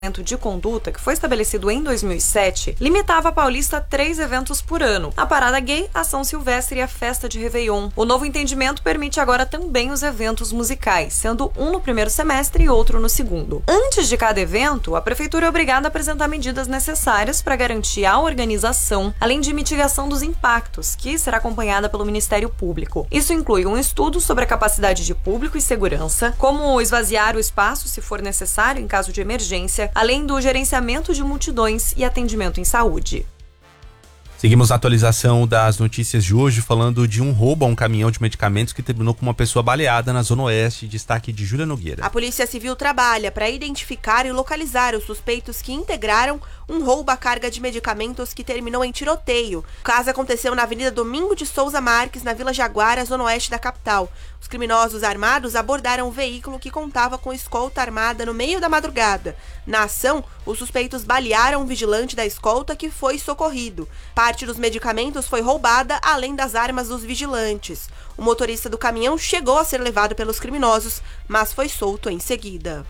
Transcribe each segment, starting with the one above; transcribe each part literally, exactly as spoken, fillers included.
de conduta, que foi estabelecido em dois mil e sete, limitava a Paulista a três eventos por ano: a Parada Gay, a São Silvestre e a Festa de Réveillon. O novo entendimento permite agora também os eventos musicais, sendo um no primeiro semestre e outro no segundo. Antes de cada evento, a Prefeitura é obrigada a apresentar medidas necessárias para garantir a organização, além de mitigação dos impactos, que será acompanhada pelo Ministério Público. Isso inclui um estudo sobre a capacidade de público e segurança, como esvaziar o espaço se for necessário em caso de emergência, além do gerenciamento de multidões e atendimento em saúde. Seguimos a atualização das notícias de hoje, falando de um roubo a um caminhão de medicamentos que terminou com uma pessoa baleada na Zona Oeste. Destaque de Júlia Nogueira. A Polícia Civil trabalha para identificar e localizar os suspeitos que integraram um roubo à carga de medicamentos que terminou em tiroteio. O caso aconteceu na Avenida Domingo de Souza Marques, na Vila Jaguara, Zona Oeste da capital. Os criminosos armados abordaram um veículo que contava com escolta armada no meio da madrugada. Na ação, os suspeitos balearam um vigilante da escolta que foi socorrido. Parte dos medicamentos foi roubada, além das armas dos vigilantes. O motorista do caminhão chegou a ser levado pelos criminosos, mas foi solto em seguida.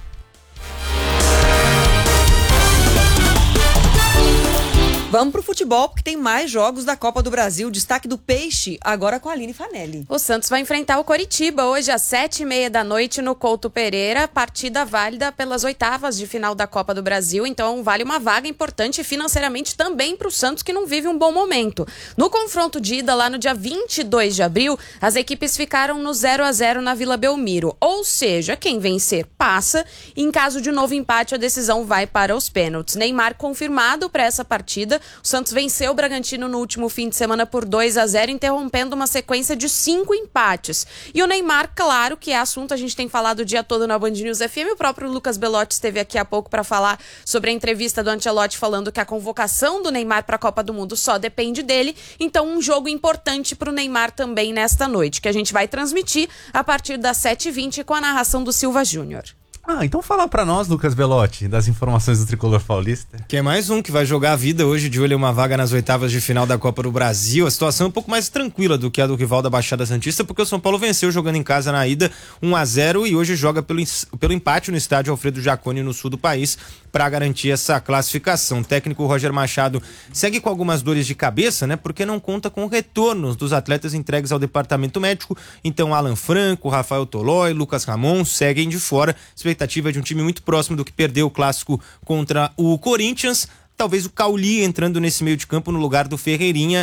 Vamos pro futebol, porque tem mais jogos da Copa do Brasil. Destaque do Peixe, agora com a Aline Fanelli. O Santos vai enfrentar o Coritiba hoje às sete e meia da noite no Couto Pereira. Partida válida pelas oitavas de final da Copa do Brasil. Então vale uma vaga importante financeiramente também para o Santos, que não vive um bom momento. No confronto de ida lá no dia vinte e dois de abril, as equipes ficaram no zero a zero na Vila Belmiro. Ou seja, quem vencer passa. E em caso de novo empate, a decisão vai para os pênaltis. Neymar confirmado para essa partida. O Santos venceu o Bragantino no último fim de semana por dois a zero, interrompendo uma sequência de cinco empates. E o Neymar, claro que é assunto, a gente tem falado o dia todo na Band News F M. O próprio Lucas Belotti esteve aqui há pouco para falar sobre a entrevista do Ancelotti, falando que a convocação do Neymar para a Copa do Mundo só depende dele. Então, um jogo importante para o Neymar também nesta noite, que a gente vai transmitir a partir das sete e vinte com a narração do Silva Júnior. Ah, então fala pra nós, Lucas Belotti, das informações do Tricolor Paulista. Que é mais um que vai jogar a vida hoje de olho em uma vaga nas oitavas de final da Copa do Brasil. A situação é um pouco mais tranquila do que a do rival da Baixada Santista, porque o São Paulo venceu jogando em casa na ida um a zero e hoje joga pelo, pelo empate no estádio Alfredo Jaconi, no sul do país, para garantir essa classificação. O técnico Roger Machado segue com algumas dores de cabeça, né? Porque não conta com retornos dos atletas entregues ao departamento médico. Então Alan Franco, Rafael Tolói, Lucas Ramon seguem de fora. Expectativa de um time muito próximo do que perdeu o clássico contra o Corinthians. Talvez o Cauli entrando nesse meio de campo no lugar do Ferreirinha